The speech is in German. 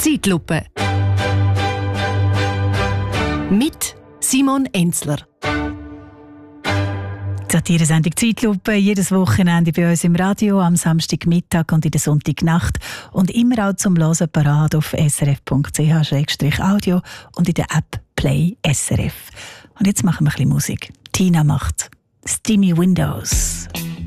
Zeitlupe. Mit Simon Enzler. Die Satiresendung Zeitlupe, jedes Wochenende bei uns im Radio, am Samstagmittag und in der Sonntagnacht. Und immer auch zum Hören parat auf srf.ch/audio und in der App Play SRF. Und jetzt machen wir ein bisschen Musik. Tina macht Steamy Windows.